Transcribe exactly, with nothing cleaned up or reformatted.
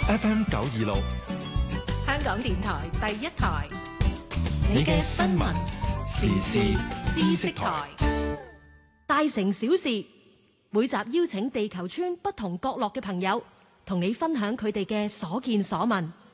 F M 九二六， 香港電台第一台， 你嘅新聞時事知識台， 大城小事，每集邀請地球村不同角落嘅朋友，同你分享佢哋嘅所見所聞。